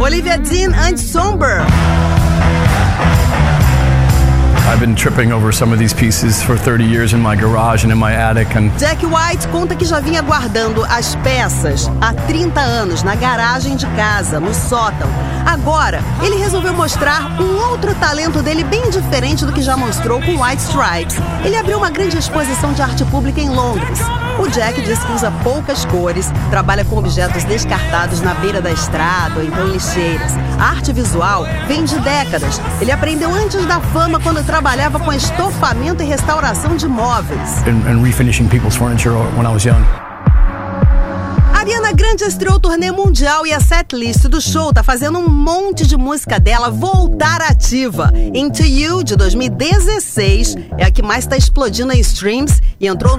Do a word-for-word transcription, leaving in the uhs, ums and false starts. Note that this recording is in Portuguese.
Olivia Dean and Somber. I've been tripping over some of these pieces for thirty years in my garage and in my attic. And Jack White conta que já vinha guardando as peças há trinta anos na garagem de casa, no sótão. Agora, ele resolveu mostrar um outro talento dele bem diferente do que já mostrou com White Stripes. Ele abriu uma grande exposição de arte pública em Londres. O Jack diz que usa poucas cores, trabalha com objetos descartados na beira da estrada ou então lixeiras. A arte visual vem de décadas. Ele aprendeu antes da fama quando trabalhava com estofamento e restauração de móveis. and, and refinishing people's furniture when I was young. Ariana Grande estreou o turnê mundial e a setlist do show tá fazendo um monte de música dela voltar ativa. Into You, de dois mil e dezesseis, é a que mais tá explodindo em streams e entrou no